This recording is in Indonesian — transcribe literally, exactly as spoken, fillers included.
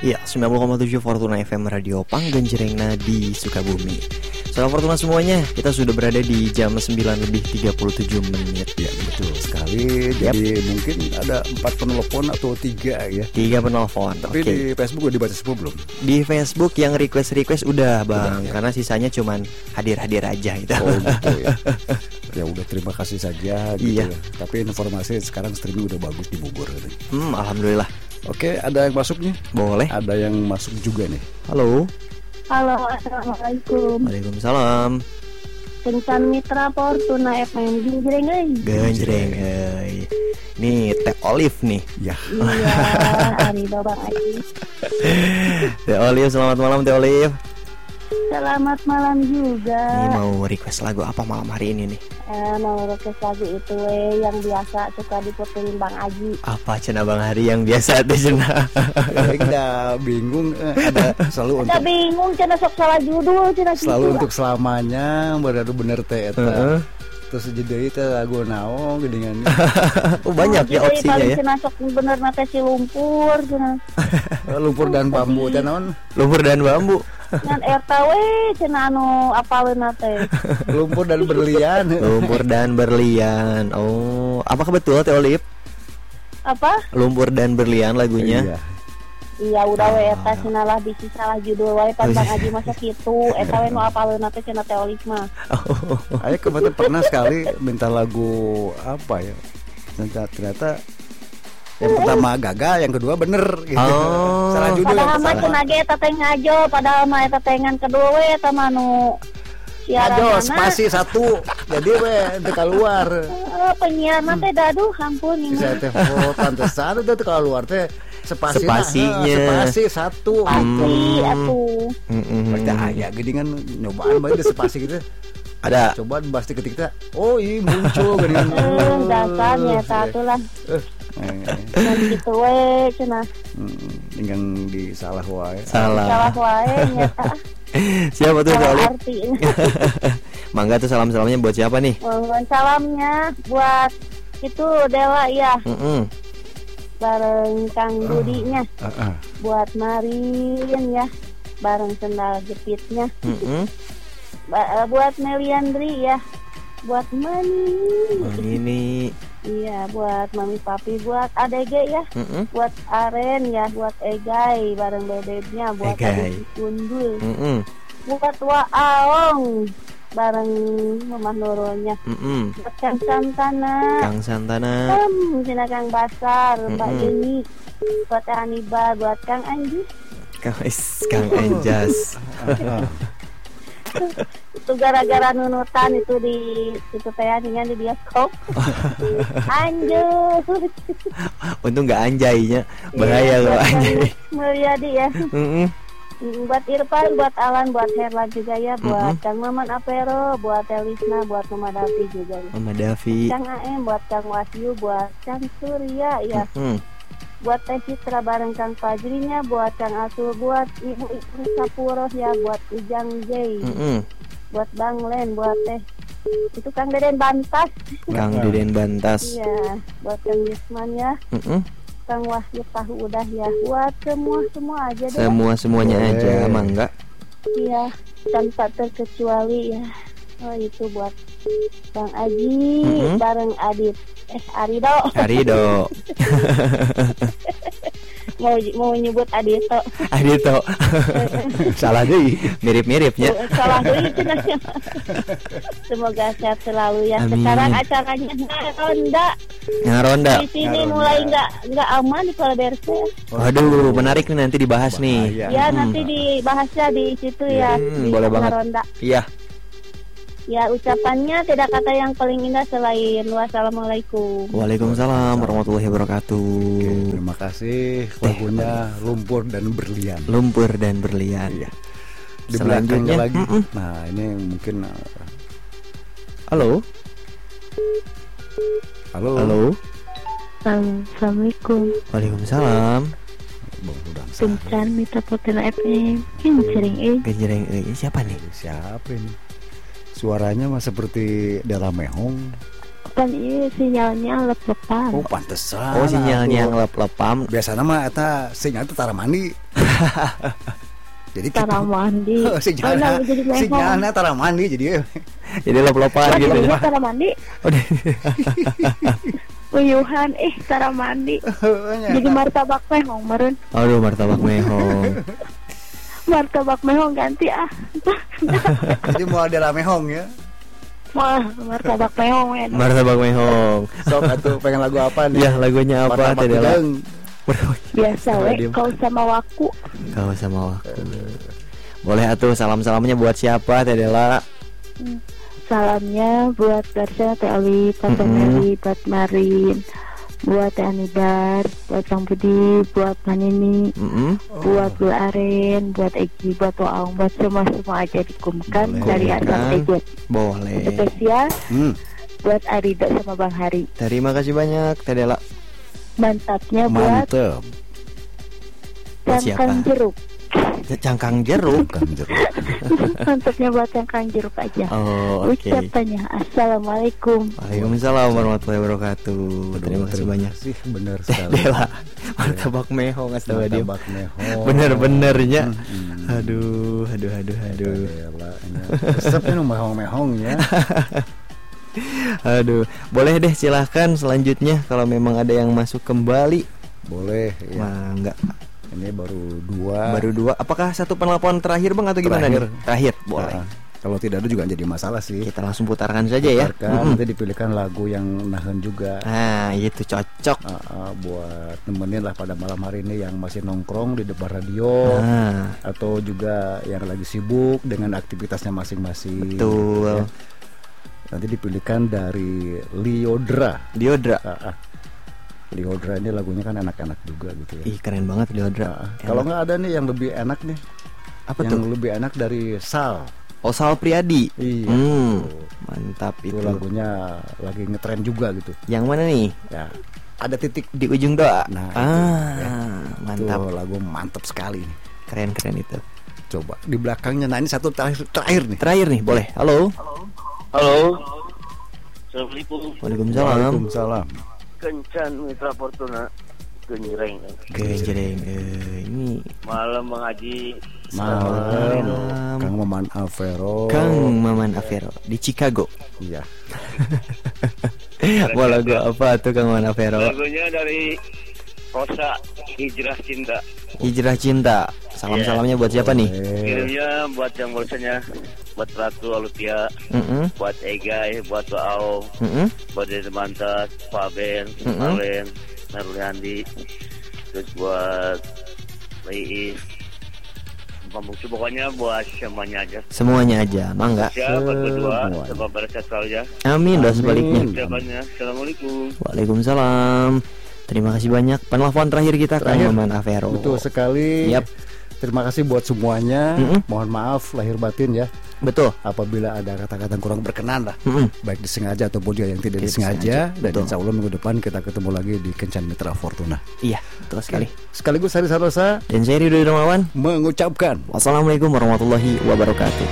Iya, sembilan puluh koma tujuh Fortuna F M Radio Panggenjerengna di Sukabumi. Selamat Fortuna semuanya, kita sudah berada di jam sembilan lebih tiga puluh tujuh menit. Ya, betul sekali. Yep. Jadi mungkin ada empat penelpon atau tiga ya. Tiga penelpon. Tapi okay. Di Facebook udah dibaca semua belum? Di Facebook yang request-request udah bang, udah, ya. Karena sisanya cuman hadir-hadir aja gitu. Oh gitu ya. Ya udah, terima kasih saja gitu iya. ya. Tapi informasi sekarang streaming udah bagus di Bogor gitu. Hmm, alhamdulillah. Oke, ada yang masuk nih? Boleh. Ada yang masuk juga nih. Halo. Halo, assalamualaikum. Waalaikumsalam. Kencan Mitra Fortuna F M Genjreng euy. Genjreng euy. Nih Teh Olive nih. Ya. Iya, Ari Babang Aji. Teh Olive, selamat malam Teh Olive. Selamat malam juga. Ini mau request lagu apa malam hari ini nih? Eh, mau request lagu itu we yang biasa suka diputerin Bang Aji. Apa cenah Bang Hari yang biasa teh cenah? Ya, kita bingung eh, ada selalu Kita untuk bingung cenah sok salah judul cenah selalu gitu. untuk selamanya bener-bener teh eta. Heeh. Terus jadi itu lagu naon geningan. Oh banyak ya opsinya ya. Cenah sok bener nate si lumpur cenah. Lumpur dan bambu teh naon? Lumpur dan bambu. Ngan eta we cenah anu apaleuna teh. Lumpur dan berlian. Lumpur dan berlian. Oh, apakah betul Teh Olive? Apa? Lumpur dan berlian lagunya. Iya. Iya udah we eta cenah lah bisi salah judul wae pan Bang Aji masa kitu eta we nu apaleuna teh cenah Teh Olive mah. Oh. Saya kemarin pernah sekali minta lagu apa ya? Ternyata, ternyata yang pertama gagal, yang kedua bener gitu. Oh. Salah judul Padahal yang mah pertama. cenah ge eta teh ngajo, padahal mah eta teh ngan kedua we eta mah nu siaran Aduh, mana. spasi satu. Jadi we teu keluar. Eh, penyiarna teh daduh ampun ini. Saya teh oh pantesan teh keluar teh spasi Spasinya. spasi satu. Pasti atuh. Mm-mm. Percaya gini kan nyobaan bae di spasi gitu. Ada. Coba pasti ketik teh. Oh, iya muncul gini. Eh, dasarnya eta atuh lah. Ngan kitu we cenah. Hmm, dengan di salah wae. Salah. Salah wae nyata. Siapa tuh Teh Salah Olive? arti. Mangga tuh salam-salamnya buat siapa nih? Mohon salamnya buat itu Dewa ya, Mm-mm. bareng Kang Budinya, Heeh. buat Marin ya, bareng sendal jepitnya, Mm-mm. ba- buat Meliandri ya, buat Mani, Oh, ini. iya buat Mami Papi, buat A D G ya, Mm-mm. buat Aren ya, buat Egai bareng bebeknya, buat Egai. Adik Kundul, Mm-mm. buat Waaong bareng Mamah Nurulnya, Mm-mm. buat Kang Santana. Kang Santana. Hmm, Cina Kang Basar, Mbak Mm-mm. Yeni, buat Haniba, buat Kang Anji. Kang is Kang Enjas. Itu gara-gara nunutan itu di itu tayangnya di bioskop. Anjir. Untung nggak anjaynya. Bahaya Iya, kalau buat anjay. Kang Mulyadi ya. Mm-mm. Buat Irfan, buat Alan, buat Herla juga ya, buat Mm-mm. Kang Maman Apero, buat Elisna, buat Mama Davi juga ya. Mama Davi. Kang A M, buat Kang Wahyu, buat Kang Surya ya. Mm-mm. Buat Teh Citra bareng Kang Fajrinya, buat Kang Asul, buat Ibu Ibu Sapuro ya, buat Ujang J, Mm-mm. buat Bang Len, buat Teh itu Kang Deden Bantas, Kang Deden Bantas. iya, buat Kang Yusman ya, Mm-mm. Kang Wahyu Tahu udah ya, buat semua semua aja deh, Semua semuanya Boleh. aja, mangga. iya, tanpa terkecuali ya. Oh itu buat Bang Aji Mm-mm. bareng Adit, eh Arido, Arido. mau mau nyebut Adito, Adito. Salah deui. Mirip-miripnya. salah deui cenah. Semoga sehat selalu ya. Amin. Sekarang acaranya ronda Ngaronda. di sini Ngaronda. mulai nggak nggak aman di Polderse. Waduh, menarik nih nanti dibahas nih. Bahaya. Ya Mm-mm. nanti dibahasnya di situ ya. Hmm, di boleh banget. Ngaronda. Iya. Ya ucapannya tidak kata yang paling indah selain wassalamualaikum. Waalaikumsalam warahmatullahi Oke, wabarakatuh. terima kasih lagunya Lumpur dan Berlian. Lumpur dan berlian. Iya. Di Selanjutnya, belakangnya lagi. mm-mm. Nah, ini mungkin uh, Halo. halo. Halo. Assalamualaikum. Waalaikumsalam. Bang, udah Kencan Mitra Fortuna F M. Genjreng eh. Genjreng eh, siapa nih? Siapa ini? Suaranya mah seperti Dela Mehong. Kan iya sinyalnya lep-lepan. Oh pantesan. Oh sinyalnya yang atuh. lep-lepam. Biasanya mah eta sinyal itu tara mandi. Jadi Tara mandi. Oh, sinyalnya, Oh, nah, jadi mehong. sinyalnya tara mandi jadi. Jadi lep-lepan Wah, gitu jadi ya. tara mandi. Udah. Uyuhan eh tara mandi. Jadi martabak mehong meren. Aduh martabak mehong. Martabak mehong ganti ah. Jadi mau ada ramehong ya. Wah, martabak mehong men. Martabak mehong. Sok atuh pengen lagu apa nih? Ya lagunya apa Martabak Teh Dela? Udang. Biasa Sama we dia. kau sama waku. Kau sama aku. Boleh atuh salam-salamnya buat siapa Teh Dela? Salamnya buat Darsa, Teh Oli, Tante Mm-mm. Meli, buat Marin, buat Teh Anibar, buat Bang Budi, buat Manini, Mm-mm. buat Bu Aren, buat Egi, buat Waong, buat semua-semua aja dikumkan Boleh. dari Asam Kumkan. Ejet. Boleh. Spesial Hmm. buat Arida sama Bang Hari. Terima kasih banyak Teh Dela. Mantapnya buat Mantep. Buat siapa? Cangkang Jeruk. Cangkang jeruk. Kang jeruk. Mantapnya buat Cangkang Jeruk aja. Oh oke. Ucapannya Assalamualaikum. Waalaikumsalam warahmatullahi wabarakatuh. Terima kasih banyak. sih benar Teh sekali. Dela. Martabak mehong astaga dia. Martabak mehong. Bener-benernya. Hmm. Aduh, aduh, aduh, aduh. Resepnya nu mehong-mehong ya. Aduh, boleh deh silahkan selanjutnya kalau memang ada yang masuk kembali. Boleh ya. Wah, enggak, Ini baru dua. baru dua. Apakah satu penelpon terakhir bang atau gimana Terakhir. nih? Terakhir, boleh. Nah, kalau tidak ada juga jadi masalah sih. Kita langsung putarkan saja ya. Putarkan, Mm-mm. nanti dipilihkan lagu yang nahan juga. Nah, itu cocok. Ah, ah, buat nemenin lah pada malam hari ini yang masih nongkrong di depan radio. Nah, Atau juga yang lagi sibuk dengan aktivitasnya masing-masing. betul. Ya. Nanti dipilihkan dari Liodra. Diodra. Ah, ah. Liodra ini lagunya kan enak-enak juga gitu ya. Ih, keren banget Diodra. Ah, ah. Enak. Kalau nggak ada nih yang lebih enak nih, Apa yang tuh? lebih enak dari Sal. Oh, Sal Priadi. Iya. Hmm, tuh. mantap Itu itu. lagunya lagi ngetren juga gitu. Yang mana nih? Ya, ada titik Di ujung doa. Nah, itu, ah, ya. mantap. Tuh, lagu mantap sekali nih. Keren-keren itu. Coba di belakangnya, nah ini satu terakhir, terakhir nih. Terakhir nih, boleh. Halo. Halo. Assalamualaikum. Waalaikumsalam. Waalaikumsalam. Kencan Mitra Fortuna. Genjreng. Genjreng. Eh, ini Malam Bang Haji. Malam. Kang Maman Avero. Kang Maman Avero di Chicago. Iya. Mau lagu apa tuh Kang Maman Avero? Lagunya dari Rosa Hijrah Cinta. Hijrah Cinta. Salam-salamnya buat siapa nih? Eh, Kirimnya buat yang barusannya, buat Ratu Alupia, Mm-mm, buat Egai, buat Waau, mm-mm. buat Dede Mantas, Pak Ben, Mm-mm. Malen, Naruliandi, terus buat Liis. Pembukti pokoknya buat semuanya aja. Semuanya aja, mangga. Siapa berdua, Semuanya. sebab berkat saja. Amin, doa Amin. sebaliknya. Ucapannya, Assalamualaikum. Waalaikumsalam. Terima kasih banyak. Penelpon terakhir kita Kang Terakhir. Maman Avero. betul sekali. Yap. Terima kasih buat semuanya. Mm-mm. Mohon maaf lahir batin ya Betul. apabila ada kata-kata yang kurang berkenan lah. Mm-mm. Baik disengaja ataupun juga yang tidak Tidak disengaja. disengaja, Dan betul. insya Allah minggu depan kita ketemu lagi di Kencan Mitra Fortuna. Iya, betul sekali. Sekaligus Hari Sarosa Dan saya Ridho Dermawan. mengucapkan Wassalamualaikum warahmatullahi wabarakatuh.